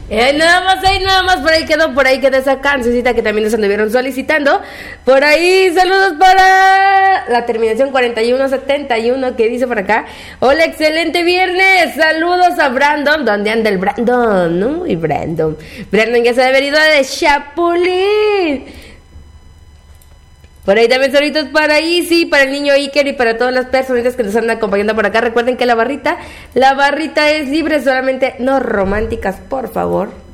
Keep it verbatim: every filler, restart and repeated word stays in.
Eh, nada más ahí, nada más por ahí quedó, por ahí quedó esa cancioncita que también nos anduvieron solicitando. Por ahí, saludos para la terminación cuarenta y uno setenta y uno que dice por acá. Hola, excelente viernes. Saludos a Brandon. ¿Dónde anda el Brandon? ¿No? Y Brandon. Brandon ya se ha venido de Chapulín. Por ahí también saluditos para Easy, para el niño Iker y para todas las personitas que nos andan acompañando por acá. Recuerden que la barrita, la barrita es libre, solamente no románticas, por favor.